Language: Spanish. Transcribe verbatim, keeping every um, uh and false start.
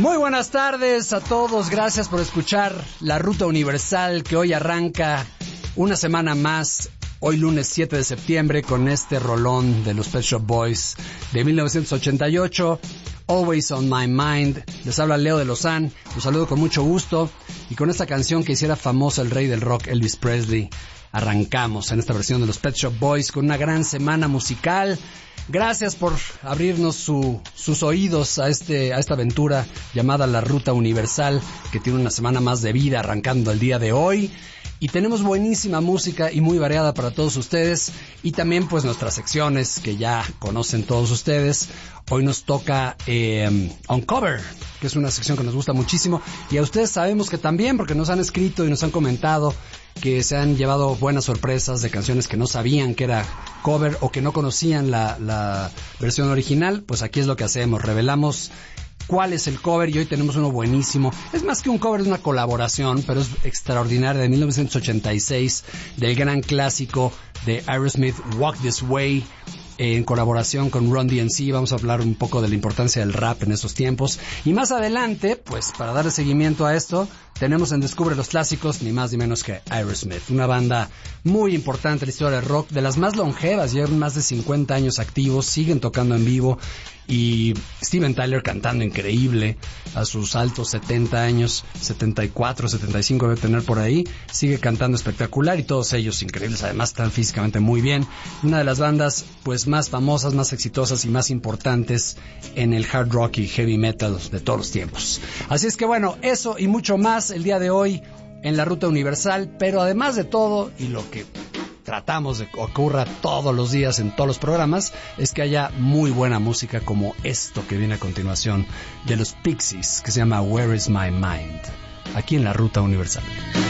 Muy buenas tardes a todos, gracias por escuchar La Ruta Universal, que hoy arranca una semana más, hoy lunes siete de septiembre, con este rolón de los Pet Shop Boys de mil novecientos ochenta y ocho, Always on My Mind. Les habla Leo de Lozán, los saludo con mucho gusto, y con esta canción que hiciera famoso el rey del rock, Elvis Presley, arrancamos en esta versión de los Pet Shop Boys con una gran semana musical. Gracias por abrirnos su, sus oídos a este a esta aventura llamada La Ruta Universal, que tiene una semana más de vida arrancando el día de hoy. Y tenemos buenísima música y muy variada para todos ustedes. Y también pues nuestras secciones que ya conocen todos ustedes. Hoy nos toca eh, Uncover, que es una sección que nos gusta muchísimo. Y a ustedes sabemos que también, porque nos han escrito y nos han comentado que se han llevado buenas sorpresas de canciones que no sabían que era cover o que no conocían la, la versión original. Pues aquí es lo que hacemos, revelamos cuál es el cover, y hoy tenemos uno buenísimo. Es más que un cover, es una colaboración, pero es extraordinaria, de mil novecientos ochenta y seis, del gran clásico de Aerosmith, Walk This Way, en colaboración con Run D M C. Vamos a hablar un poco de la importancia del rap en esos tiempos. Y más adelante, pues para darle seguimiento a esto, tenemos en Descubre los Clásicos, ni más ni menos que Aerosmith, una banda muy importante en la historia del rock, de las más longevas, llevan más de cincuenta años activos, siguen tocando en vivo, y Steven Tyler cantando increíble a sus altos setenta años, setenta y cuatro, setenta y cinco debe tener por ahí, sigue cantando espectacular, y todos ellos increíbles, además están físicamente muy bien. Una de las bandas pues más famosas, más exitosas y más importantes en el hard rock y heavy metal de todos los tiempos. Así es que bueno, eso y mucho más el día de hoy en La Ruta Universal, pero además de todo, y lo que tratamos de que ocurra todos los días en todos los programas, es que haya muy buena música como esto que viene a continuación de los Pixies, que se llama Where Is My Mind, aquí en La Ruta Universal.